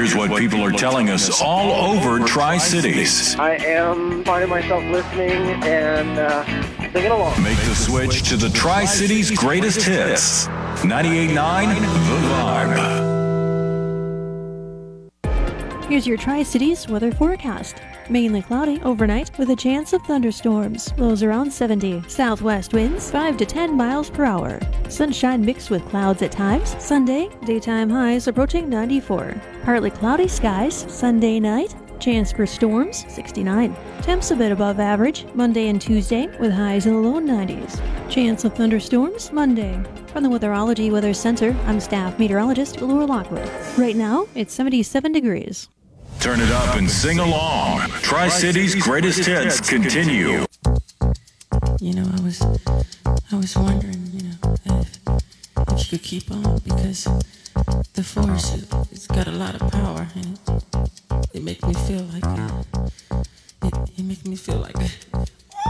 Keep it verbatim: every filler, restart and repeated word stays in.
here's what people are telling us all over Tri-Cities. I am finding myself listening and uh, singing along. Make the switch to the Tri-Cities greatest hits. ninety-eight point nine The Vibe. Here's your Tri-Cities weather forecast. Mainly cloudy overnight with a chance of thunderstorms. Lows around seventy. Southwest winds five to ten miles per hour. Sunshine mixed with clouds at times. Sunday, daytime highs approaching ninety-four. Partly cloudy skies. Sunday night, chance for storms sixty-nine. Temps a bit above average Monday and Tuesday with highs in the low nineties. Chance of thunderstorms Monday. From the Weatherology Weather Center, I'm staff meteorologist Laura Lockwood. Right now, it's seventy-seven degrees. Turn it up and sing along. Tri-Cities greatest hits continue. You know, I was, I was wondering, you know, if, if you could keep on, because the force, it, it's got a lot of power, and it, it makes me feel like, it, it makes me feel like